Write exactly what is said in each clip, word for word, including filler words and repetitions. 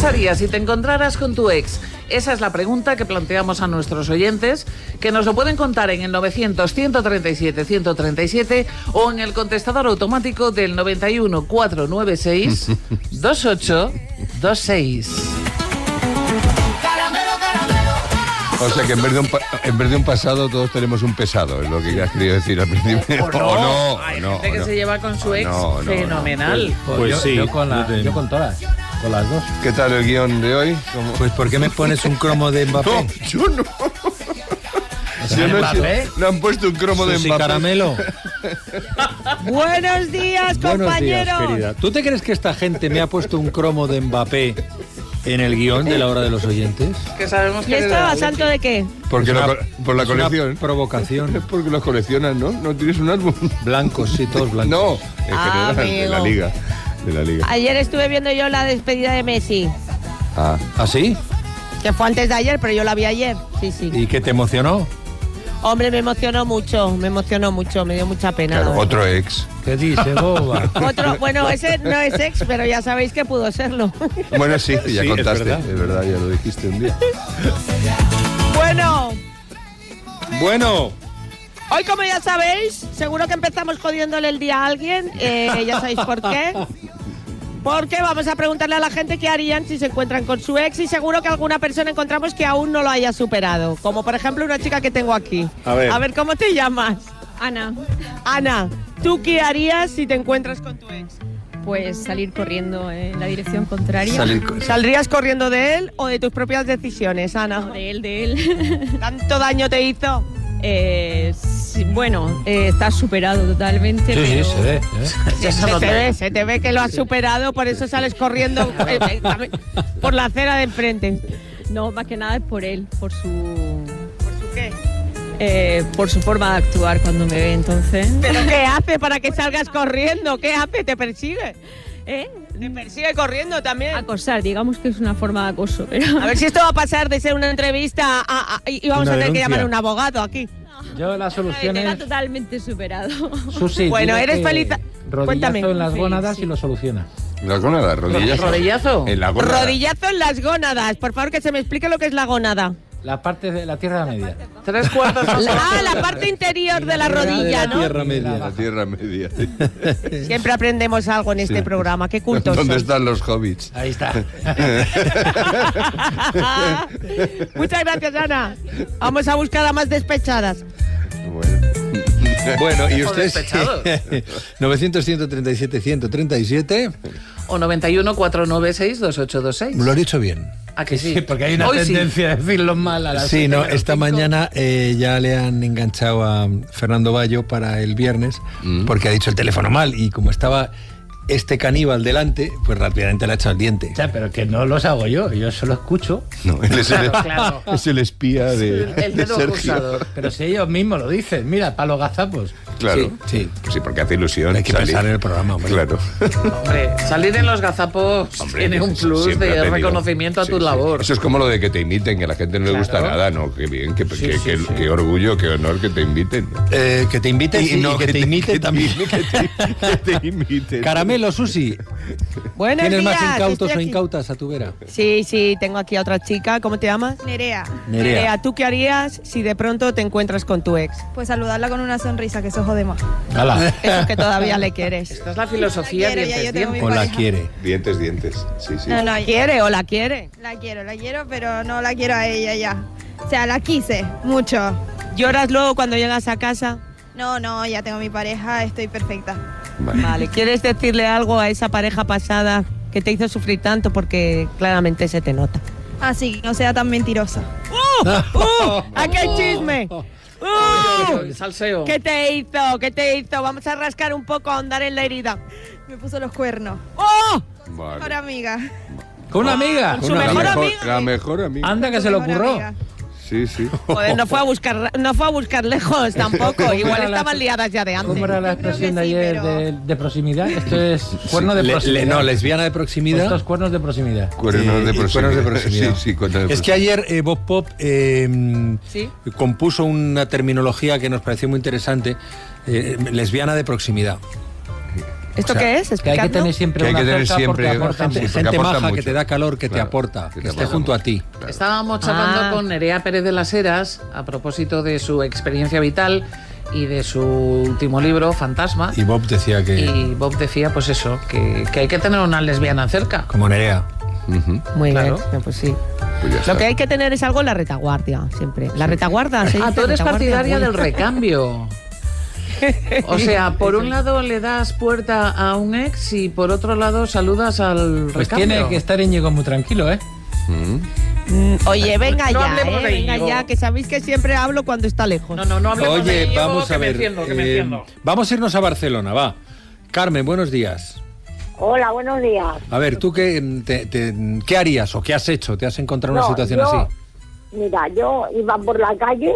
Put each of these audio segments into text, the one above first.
pasaría si te encontraras con tu ex? Esa es la pregunta que planteamos a nuestros oyentes, que nos lo pueden contar en el novecientos, ciento treinta y siete, ciento treinta y siete o en el contestador automático del noventa y uno, cuatrocientos noventa y seis, veintiocho veintiséis. O sea que en vez, de un pa- en vez de un pasado todos tenemos un pesado, es lo que ya has querido decir al principio. O no, O no, hay o no, gente o que no. se lleva con su ex No, no, fenomenal. Pues, Pues yo, sí. yo con la, yo con todas, con las dos. ¿Qué tal el guión de hoy? ¿Cómo? Pues ¿por qué me pones un cromo de Mbappé? No, yo no. Yo no, Mbappé? no han puesto un cromo de Susi Mbappé. Caramelo. Buenos días, Buenos compañeros. días, querida. ¿Tú te crees que esta gente me ha puesto un cromo de Mbappé en el guión de la hora de los oyentes? Que sabemos ¿Y que esto a santo de qué? Porque Es lo una- co- por la es una colección. provocación. Es porque los coleccionas, ¿no? ¿No tienes un álbum? Blancos, sí, todos blancos. No, en Ah, general, de la amigo. liga. De la liga. Ayer estuve viendo yo la despedida de Messi, Ah. ¿Ah, sí? que fue antes de ayer, pero yo la vi ayer. Sí, sí. ¿Y qué te emocionó? Hombre, me emocionó mucho, me emocionó mucho, me dio mucha pena. Claro, la verdad. otro ex. ¿Qué dice, boba? Otro, bueno, ese no es ex, pero ya sabéis que pudo serlo. Bueno, sí, ya Sí, es contaste. verdad. Es verdad, ya lo dijiste un día. Bueno, Bueno, hoy como ya sabéis, seguro que empezamos jodiéndole el día a alguien, eh, ya sabéis por qué. Porque vamos a preguntarle a la gente qué harían si se encuentran con su ex y seguro que alguna persona encontramos que aún no lo haya superado. Como por ejemplo una chica que tengo aquí. A ver. A ver, ¿cómo te llamas? Ana, Ana, ¿tú qué harías si te encuentras con tu ex? pues salir corriendo en la dirección contraria. salir co- ¿Saldrías corriendo de él o de tus propias decisiones, Ana? No, de él, de él. ¿Tanto daño te hizo? Eh, sí, bueno, eh, está superado totalmente. Sí, sí, pero- se ve. ¿eh? Se, se te ve, se te ve que lo has superado, por eso sales corriendo eh, eh, también por la acera de enfrente. No, más que nada es por él, por su, ¿Por su qué? eh, por su forma de actuar cuando me ve, entonces. ¿Pero qué hace para que salgas corriendo? ¿Qué hace? ¿Te persigue? ¿Eh? ¿Te persigue corriendo también? Acosar, digamos que es una forma de acoso. Pero... A ver si esto va a pasar de ser una entrevista a, a- y vamos Una a tener que denuncia. llamar a un abogado aquí. Yo la solución Está es, totalmente superado. Susi, Bueno, dile eres que feliz- rodillazo Cuéntame. en las Sí, gónadas sí. y lo soluciona. La gónada, rodillas. ¿Rodillazo? En la gónada. Rodillazo en las gónadas. Por favor, que se me explique lo que es la gónada. La parte de la tierra media. Tres cuartos más Ah, la parte interior de la rodilla, ¿no? Tierra media. La tierra media. Siempre aprendemos algo en este Sí. programa. Qué cultos ¿Dónde sois. están los hobbits? Ahí está. Muchas gracias, Ana. Vamos a buscar a más despechadas. Bueno. Bueno, y O usted despechados. novecientos, ciento treinta y siete, ciento treinta y siete. O noventa y uno, cuatrocientos noventa y seis, veintiocho veintiséis. Lo he dicho bien. ¿A que sí? Sí, porque hay una Hoy sí. tendencia a decirlo mal a las Sí, no, siete, esta cinco. mañana eh, ya le han enganchado a Fernando Bayo para el viernes Mm. porque ha dicho el teléfono mal y como estaba este caníbal delante, pues rápidamente le ha echado el diente. O sea, pero que no los hago yo, yo solo escucho. No, él es el, Claro, claro. es el espía de, El de dedo Sergio. acusador. Pero si ellos mismos lo dicen, mira, para los gazapos. Claro. Sí, sí. Pues sí, porque hace ilusión. Hay que salir. pensar en el programa, hombre. Claro. Hombre, salir en los gazapos Hombre, tiene un eso plus siempre ha de tenido. reconocimiento a Sí, tu sí. labor. Eso es como lo de que te imiten, que a la gente no le gusta Claro. nada, ¿no? Qué bien, qué, Sí, qué- sí, qué- sí. qué orgullo, qué honor que te inviten. Eh, que te inviten y, no, que, te imite también. Que te, que te imiten. Caramelo, Susi. Buenos ¿Tienes días. más incautos estoy o aquí. incautas a tu vera? Sí, sí, tengo aquí a otra chica. ¿Cómo te llamas? Nerea, Nerea. ¿tú qué harías si de pronto te encuentras con tu ex? pues saludarla con una sonrisa, que eso jode más. Hala. Eso que todavía le quieres. Esta es la filosofía La quiero, ya dientes, yo tengo mi ¿O la pareja. quiere? Dientes, dientes. Sí, sí. No, no, ¿Quiere o la quiere? la quiero, la quiero, pero no la quiero a ella ya. O sea, la quise mucho. ¿Lloras luego cuando llegas a casa? No, no, ya tengo mi pareja, estoy perfecta. Vale. Vale, ¿quieres decirle algo a esa pareja pasada que te hizo sufrir tanto? Porque claramente se te nota. Así que no sea tan mentirosa. ¡Uh! ¡Aquí hay chisme! ¡Uh! Salseo. ¿Qué te hizo? ¿Qué te hizo? Vamos a rascar un poco, a ahondar en la herida. Me puso los cuernos. ¡Oh! Vale. Ahora amiga. Con una amiga. Con su la mejor mejor, amiga. La mejor amiga. Anda que Tu se lo mejor ocurrió. amiga. Sí, sí. Joder, no fue a buscar, no fue a buscar lejos tampoco. ¿Cómo Igual era la- estaban liadas ya de antes. ¿Cómo era la Yo creo expresión que de sí, ayer pero- de, de proximidad? Esto es cuerno de Le- proximidad. le- no, lesbiana de proximidad. Estos cuernos de proximidad. Cuernos Eh, de y proximidad. cuernos de proximidad. Sí, sí, cuernos de Es que ayer eh, Bob Pop eh, ¿Sí? compuso una terminología que nos pareció muy interesante, eh, lesbiana de proximidad. ¿Esto O sea, qué es? Que hay que Explicadnos. tener siempre Que hay una que tener cerca porque siempre aporta gente, mucho. porque Gente aporta maja que mucho. te da calor, que te Claro, aporta, que que, te esté aporta junto a mucho. ti. Claro. Estábamos charlando Ah. con Nerea Pérez de las Heras a propósito de su experiencia vital y de su último libro, Fantasma. Y Bob decía que... Y Bob decía, pues eso, que, que hay que tener una lesbiana cerca. Como Nerea. Ujú. Muy Claro. bien, pues sí. Pues ya Lo está. que hay que tener es algo en la retaguardia, siempre. La retaguardia, ¿se Ah, dice? tú eres Retaguardia, partidaria uy. del recambio. O sea, por un lado le das puerta a un ex y por otro lado saludas al Pues recambio. tiene que estar Íñigo muy tranquilo, ¿eh? Mm. Mm, Oye, venga No ya, hablemos eh, de venga Íñigo. ya, que sabéis que siempre hablo cuando está lejos. No, no, no hablemos de Oye, Íñigo, vamos que a me ver. enciendo, que me eh, enciendo. vamos a irnos a Barcelona, va. Carmen, buenos días. Hola, buenos días. A ver, ¿tú qué, te- te- qué harías o qué has hecho? ¿Te has encontrado en una No, situación yo- así? Mira, yo iba por la calle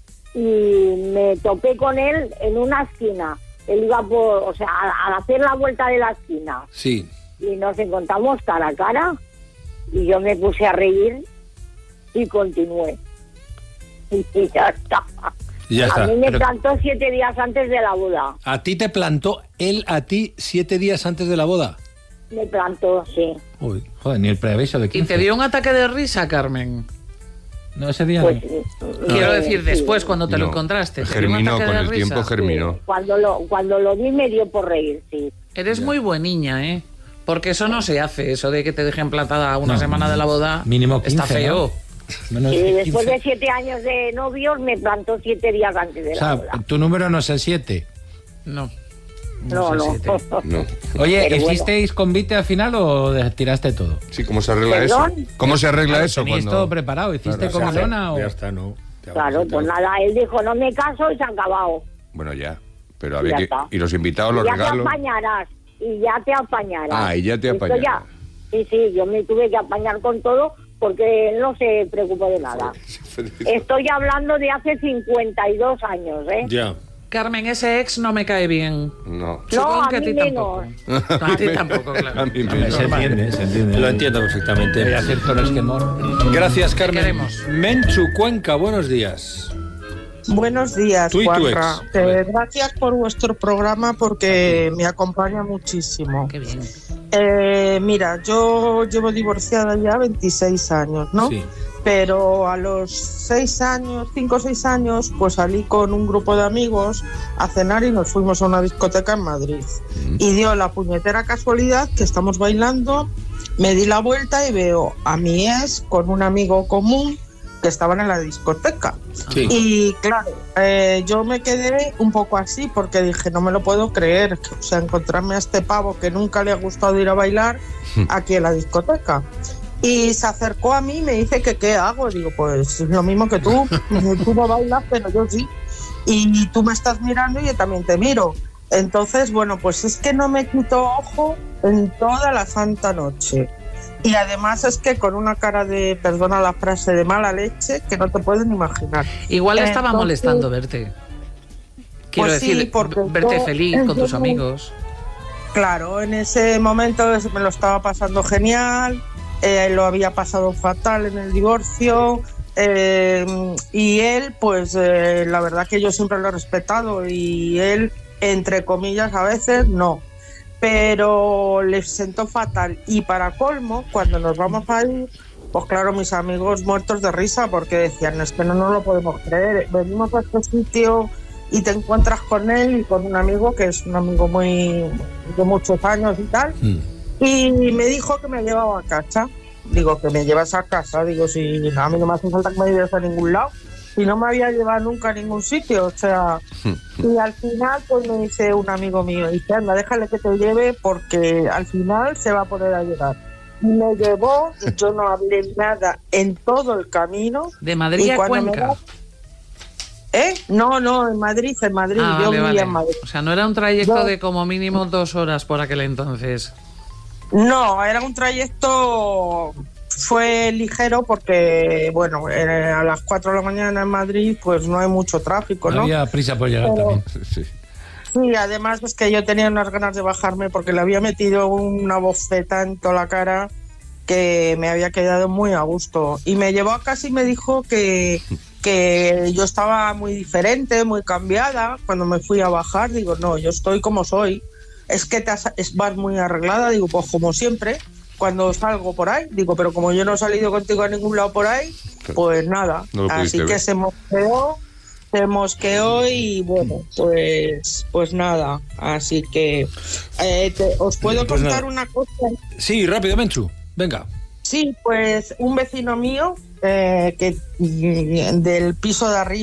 y me topé con él en una esquina. Él iba por, o sea, a- al hacer la vuelta de la esquina Sí. y nos encontramos cara a cara y yo me puse a reír y continué. Y, y ya está. Y ya a está. mí me Pero plantó siete días antes de la boda. ¿a ti te plantó él a ti siete días antes de la boda? Me plantó, sí. Uy. Joder, ni el preaviso de ¿Y quince. te dio un ataque de risa, Carmen? No, ese día Pues, no. Quiero eh, decir, sí. después, cuando te lo No, encontraste. ¿te dio un germinó, ataque con de el risa? tiempo germinó. Sí, Cuando lo, cuando lo vi me dio por reír, sí. Eres muy buen niña, ¿eh? Porque eso no se hace, eso de que te dejen plantada una No, semana de la boda. mínimo quince, Está feo. ¿no? Menos Y de después quince. de siete años de novios me plantó siete días antes de O la sea, boda. tu número no es el siete. No. No, sé no. si te- No. Oye, Pero bueno. ¿hicisteis convite al final o de- tiraste todo? Sí, ¿cómo se arregla eso? ¿Perdón? ¿Cómo se arregla Claro, eso? ¿teníais Cuando... todo preparado? ¿Hiciste Claro, comilona o...? Ya está, ¿no? Ya Claro, vamos a pues entrar. nada, él dijo, no me caso y se ha acabado. Bueno, ya. Pero Ya había que... está. Y los invitados, los ya regalos... te apañarás, y ya te apañarás. Ah, y ya te Esto apañarás. ya- Sí, sí, yo me tuve que apañar con todo porque él no se preocupó de nada. Estoy hablando de hace cincuenta y dos años, ¿eh? Ya. Carmen, ese ex no me cae bien. No. Supongo a que a mí ti menos. tampoco. A ti tampoco, claro. A mí Hombre, menos. se entiende, se entiende. Lo entiendo perfectamente. Voy a hacer toros que mor. Gracias, Carmen. queremos. Menchu Cuenca, buenos días. Buenos días, Tú y tu Juanra. ex. Eh, gracias por vuestro programa porque me acompaña muchísimo. Qué bien. Eh, mira, yo llevo divorciada ya veintiséis años, ¿no? Sí. Pero a los seis años, cinco o seis años, pues salí con un grupo de amigos a cenar y nos fuimos a una discoteca en Madrid. Y dio la puñetera casualidad que estamos bailando, me di la vuelta y veo a mi ex con un amigo común que estaban en la discoteca. Sí. Y claro, eh, yo me quedé un poco así porque dije, no me lo puedo creer, o sea, encontrarme a este pavo que nunca le ha gustado ir a bailar aquí en la discoteca. Y se acercó a mí y me dice que qué hago. Digo, pues lo mismo que tú, tú no bailas, pero yo sí. Y tú me estás mirando y yo también te miro. Entonces, bueno, pues es que no me quito ojo en toda la santa noche. Y además es que con una cara de, perdona la frase, de mala leche, que no te pueden imaginar. Igual le estaba Entonces, molestando verte. Quiero pues sí, decir, porque verte yo- feliz con tus yo- amigos. Claro, en ese momento me lo estaba pasando genial, eh, lo había pasado fatal en el divorcio, eh, y él, pues eh, la verdad que yo siempre lo he respetado y él, entre comillas, a veces no. Pero le sentó fatal. Y para colmo, cuando nos vamos a ir, pues claro, mis amigos muertos de risa porque decían, es que no nos lo podemos creer. Venimos a este sitio y te encuentras con él y con un amigo que es un amigo muy de muchos años y tal. Mm. Y me dijo que me llevaba a casa. Digo, que me llevas a casa. Digo, si a mí no me hace falta que me lleves a ningún lado. Y no me había llevado nunca a ningún sitio, o sea, y al final pues me dice un amigo mío, dice, anda, déjale que te lleve porque al final se va a poner a llorar. Y me llevó, yo no hablé nada en todo el camino. De Madrid y a cuando me Cuenca. va- ¿Eh? No, no, en Madrid, en Madrid, Ah, yo vale, vivía vale. en Madrid. O sea, no era un trayecto Yo- de como mínimo dos horas por aquel entonces. No, era un trayecto, fue ligero porque, bueno, eh, a las cuatro de la mañana en Madrid pues no hay mucho tráfico, No ¿no? había prisa por llegar Pero- también. Sí. Sí, además es que yo tenía unas ganas de bajarme porque le había metido una bofeta en toda la cara que me había quedado muy a gusto. Y me llevó a casa y me dijo que, que yo estaba muy diferente, muy cambiada. Cuando me fui a bajar, digo, no, yo estoy como soy. es que te has, es, vas muy arreglada. Digo, pues como siempre, cuando salgo por ahí. Digo, pero como yo no he salido contigo a ningún lado por ahí, pues nada. No lo Así pudiste que ver. se mosqueó, se mosqueó y bueno, pues pues nada. Así que eh, te- os puedo Pues contar nada. una cosa. Sí, rápido, Menchu. Venga. Sí, pues un vecino mío eh, que mm, del piso de arriba.